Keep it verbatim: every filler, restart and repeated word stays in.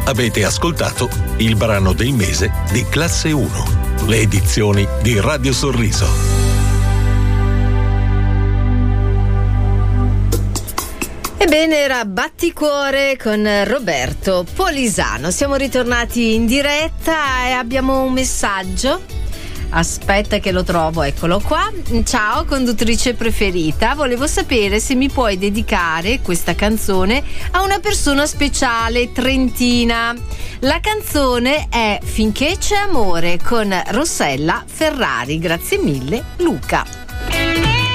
Avete ascoltato il brano del mese di Classe uno, le edizioni di Radio Sorriso. Ebbene, era Batticuore con Roberto Polisano. Siamo ritornati in diretta e abbiamo un messaggio. Aspetta che lo trovo, eccolo qua. Ciao conduttrice preferita, volevo sapere se mi puoi dedicare questa canzone a una persona speciale trentina. La canzone è Finché c'è amore con Rossella Ferrari. Grazie mille, Luca.